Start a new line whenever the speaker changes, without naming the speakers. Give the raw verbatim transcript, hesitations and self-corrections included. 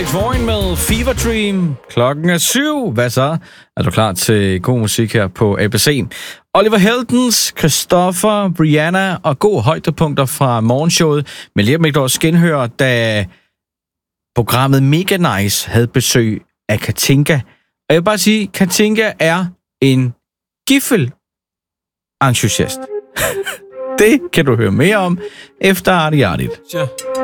Alex Warren med Fever Dream. Klokken er syv. Hvad så? Er du klar til god musik her på A B C? Oliver Heldens, Christoffer, Brianna og gode højdepunkter fra morgenshowet. Men lige om ikke også genhøre, da programmet Mega Nice havde besøg af Katinka. Og jeg vil bare sige, Katinka er en giffel-entusiast. Det kan du høre mere om efter Arti Artit.
Ja.